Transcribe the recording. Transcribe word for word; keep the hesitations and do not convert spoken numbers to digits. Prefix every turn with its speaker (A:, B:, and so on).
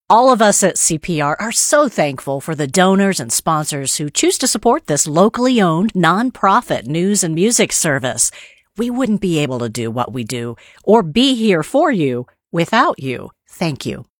A: All of us at C P R are so thankful for the donors and sponsors who choose to support this locally owned, nonprofit news and music service. We wouldn't be able to do what we do or be here for you without you. Thank you.